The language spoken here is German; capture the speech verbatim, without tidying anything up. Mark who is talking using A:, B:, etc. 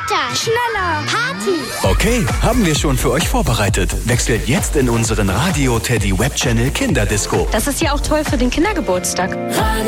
A: Weiter! Schneller! Party!
B: Okay, haben wir schon für euch vorbereitet. Wechselt jetzt in unseren Radio Teddy Web Channel Kinderdisco.
C: Das ist ja auch toll für den Kindergeburtstag.